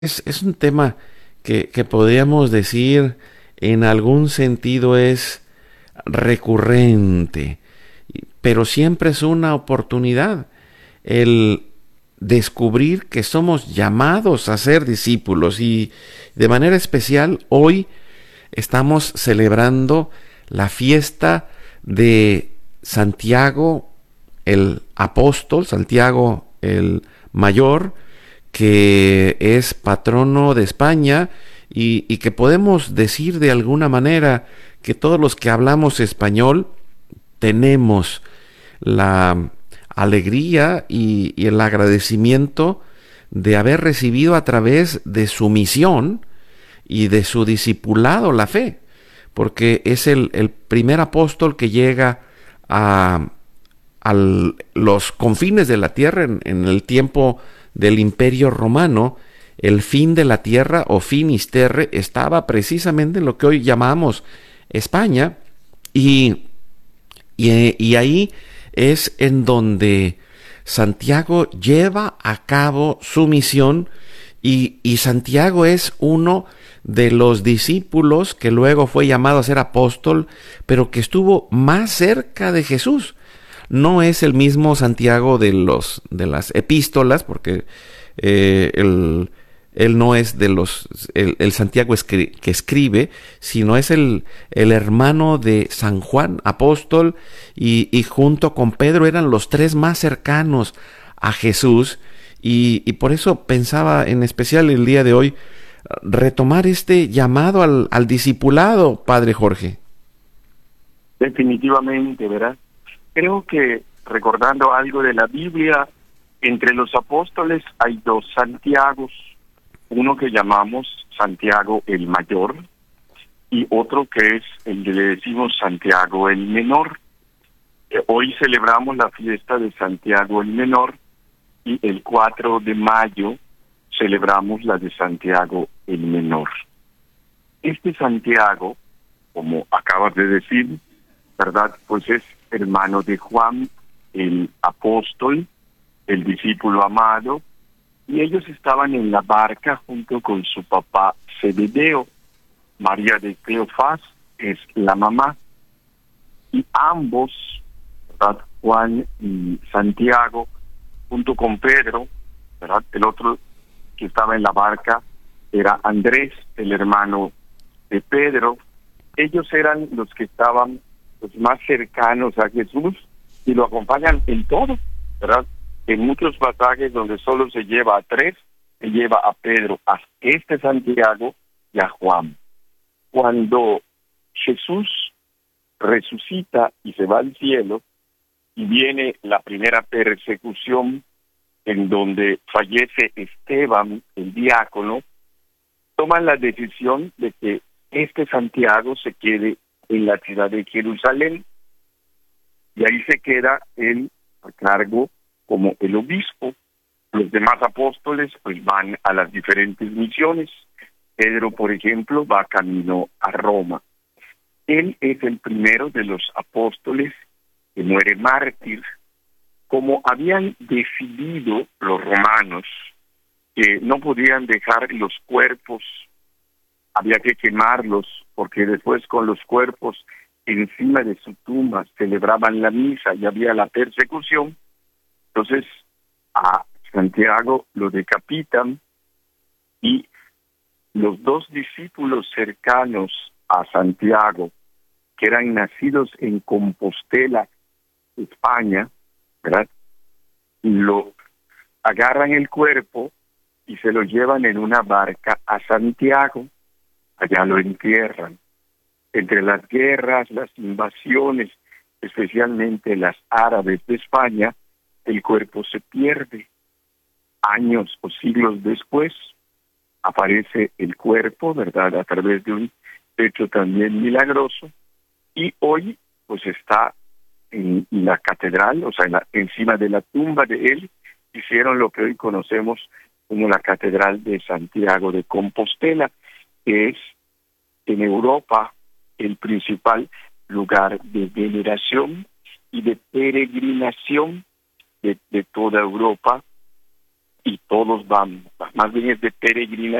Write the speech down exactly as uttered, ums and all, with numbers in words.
Es, es un tema que, que podríamos decir en algún sentido es recurrente, pero siempre es una oportunidad el descubrir que somos llamados a ser discípulos y de manera especial hoy estamos celebrando la fiesta de Santiago el apóstol, Santiago el mayor, que es patrono de España y, y que podemos decir de alguna manera que todos los que hablamos español tenemos la alegría y, y el agradecimiento de haber recibido a través de su misión y de su discipulado la fe, porque es el, el primer apóstol que llega a, a los confines de la tierra en, en el tiempo del Imperio Romano. El fin de la tierra o Finisterre estaba precisamente en lo que hoy llamamos España y, y, y ahí es en donde Santiago lleva a cabo su misión y, y Santiago es uno de los discípulos que luego fue llamado a ser apóstol, pero que estuvo más cerca de Jesús. No es el mismo Santiago de los de las epístolas, porque eh, el, él no es de los el, el Santiago escri que escribe, sino es el, el hermano de San Juan, apóstol, y, y junto con Pedro eran los tres más cercanos a Jesús, y, y por eso pensaba en especial el día de hoy retomar este llamado al, al discipulado, Padre Jorge. Definitivamente, ¿verdad? Creo que, recordando algo de la Biblia, entre los apóstoles hay dos Santiagos, uno que llamamos Santiago el Mayor y otro que es el que le decimos Santiago el Menor. Eh, hoy celebramos la fiesta de Santiago el Menor y el cuatro de mayo celebramos la de Santiago el Menor. Este Santiago, como acabas de decir, ¿verdad? Pues es hermano de Juan, el apóstol, el discípulo amado, y ellos estaban en la barca junto con su papá Zebedeo. María de Cleofás es la mamá, y ambos, ¿verdad? Juan y Santiago, junto con Pedro, ¿verdad? El otro que estaba en la barca era Andrés, el hermano de Pedro. Ellos eran los que estaban los más cercanos a Jesús y lo acompañan en todo, ¿verdad? En muchos pasajes donde solo se lleva a tres, se lleva a Pedro, a este Santiago y a Juan. Cuando Jesús resucita y se va al cielo y viene la primera persecución en donde fallece Esteban, el diácono, toman la decisión de que este Santiago se quede en la ciudad de Jerusalén, y ahí se queda él a cargo como el obispo. Los demás apóstoles pues van a las diferentes misiones. Pedro, por ejemplo, va camino a Roma. Él es el primero de los apóstoles que muere mártir. Como habían decidido los romanos que no podían dejar los cuerpos, había que quemarlos, porque después con los cuerpos encima de su tumba celebraban la misa y había la persecución. Entonces a Santiago lo decapitan y los dos discípulos cercanos a Santiago, que eran nacidos en Compostela, España, ¿verdad? Lo agarran el cuerpo y se lo llevan en una barca a Santiago. Allá lo entierran. Entre las guerras, las invasiones, especialmente las árabes de España, el cuerpo se pierde. Años o siglos después aparece el cuerpo, ¿verdad?, a través de un hecho también milagroso, y hoy pues está en la catedral, o sea, en la, encima de la tumba de él, hicieron lo que hoy conocemos como la Catedral de Santiago de Compostela, que es en Europa el principal lugar de veneración y de peregrinación de, de toda Europa y todos vamos, más bien es de peregrinación.